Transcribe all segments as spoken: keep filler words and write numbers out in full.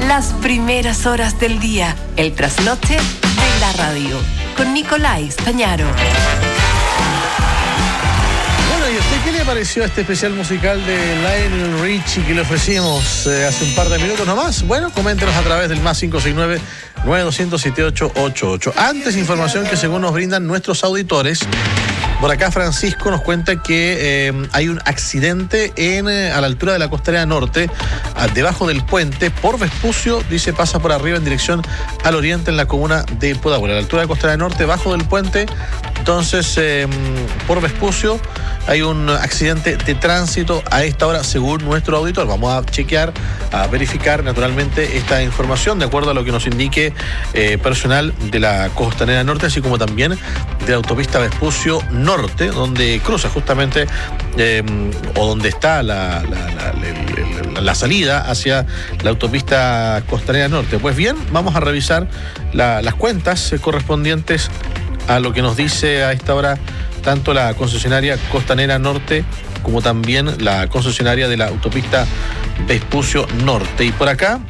Las primeras horas del día, el trasnoche de la radio, con Nicolás Stañaro. Bueno, ¿y a usted qué le pareció este especial musical de Lionel Richie que le ofrecimos eh, hace un par de minutos nomás? Bueno, coméntenos a través del más cinco seis nueve, nueve dos cero siete ocho ocho ocho. Antes, información que según nos brindan nuestros auditores. Por acá Francisco nos cuenta que eh, hay un accidente en, eh, a la altura de la Costanera Norte, a, debajo del puente, por Vespucio, dice, pasa por arriba en dirección al oriente en la comuna de Pudahuel. A la altura de la Costanera Norte, bajo del puente, entonces eh, por Vespucio hay un accidente de tránsito a esta hora, según nuestro auditor. Vamos a chequear, a verificar naturalmente esta información, de acuerdo a lo que nos indique eh, personal de la Costanera Norte, así como también de la autopista Vespucio Norte. Norte, donde cruza justamente eh, o donde está la, la, la, la, la, la salida hacia la autopista Costanera Norte. Pues bien, vamos a revisar la, las cuentas eh, correspondientes a lo que nos dice a esta hora tanto la concesionaria Costanera Norte como también la concesionaria de la autopista Vespucio Norte. Y por acá,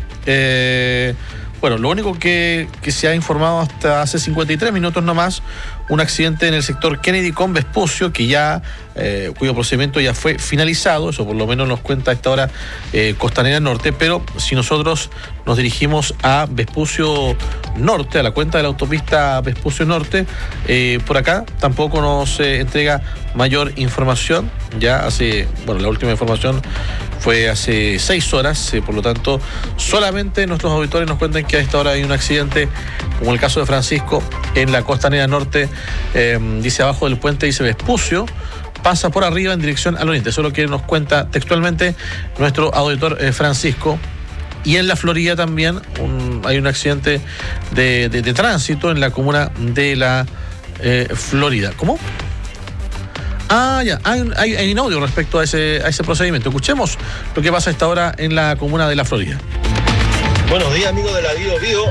eh, bueno, lo único que, que se ha informado hasta hace cincuenta y tres minutos nomás, un accidente en el sector Kennedy con Vespucio, que ya, eh, cuyo procedimiento ya fue finalizado, eso por lo menos nos cuenta a esta hora eh, Costanera Norte, pero si nosotros nos dirigimos a Vespucio Norte, a la cuenta de la autopista Vespucio Norte, eh, por acá tampoco nos eh, entrega mayor información, ya hace, bueno, la última información fue hace seis horas, eh, por lo tanto, solamente nuestros auditores nos cuentan que a esta hora hay un accidente, como el caso de Francisco, en la Costanera Norte, eh, dice abajo del puente, dice Vespucio, pasa por arriba en dirección al oriente. Eso es lo que nos cuenta textualmente nuestro auditor eh, Francisco. Y en la Florida también un, hay un accidente de, de, de tránsito en la comuna de la eh, Florida. ¿Cómo? Ah, ya, hay, hay, hay un audio respecto a ese, a ese procedimiento. Escuchemos lo que pasa a esta hora en la comuna de la Florida. Buenos días, amigos de la Bio Bio.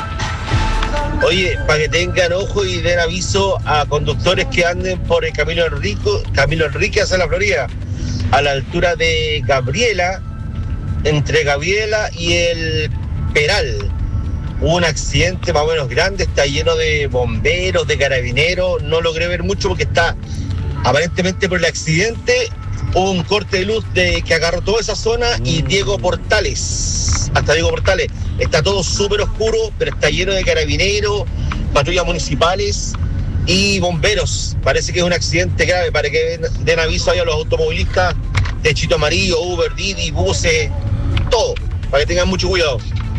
Oye, para que tengan ojo y den aviso a conductores que anden por el Camilo Enrique, Camilo Enrique hacia la Florida, a la altura de Gabriela, entre Gabriela y el Peral. Hubo un accidente más o menos grande, está lleno de bomberos, de carabineros, no logré ver mucho porque está, aparentemente por el accidente, hubo un corte de luz de, que agarró toda esa zona y Diego Portales, hasta Diego Portales, está todo súper oscuro, pero está lleno de carabineros, patrullas municipales y bomberos. Parece que es un accidente grave, para que den, den aviso ahí a los automovilistas de Chito Amarillo, Uber, Didi, buses, todo, para que tengan mucho cuidado.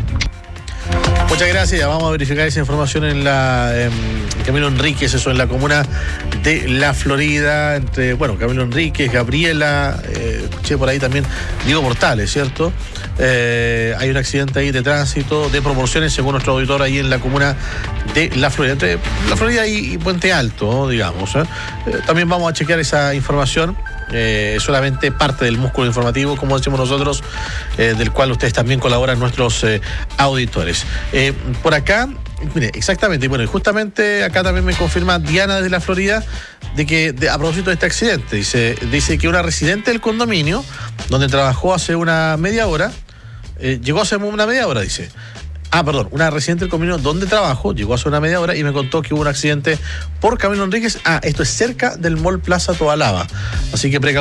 Muchas gracias, ya vamos a verificar esa información en la eh, Camilo Enríquez, eso en la comuna de la Florida, entre, bueno, Camilo Enríquez, Gabriela, eh, escuché por ahí también Diego Portales, ¿cierto? Eh, hay un accidente ahí de tránsito de proporciones, según nuestro auditor, ahí en la comuna de la Florida, entre la Florida y, y Puente Alto, ¿no? digamos. ¿eh? Eh, también vamos a chequear esa información. Eh, solamente parte del músculo informativo, como decimos nosotros, eh, del cual ustedes también colaboran, nuestros eh, auditores. Eh, por acá, mire, exactamente, y bueno, y justamente acá también me confirma Diana desde la Florida de que, de, a propósito de este accidente, dice, dice que una residente del condominio, donde trabajó hace una media hora, eh, llegó hace una media hora, dice. Ah, perdón, una residente del condominio donde trabajo, llegó hace una media hora y me contó que hubo un accidente por Camilo Enríquez. Ah, esto es cerca del Mall Plaza Tobalaba. Así que precaución.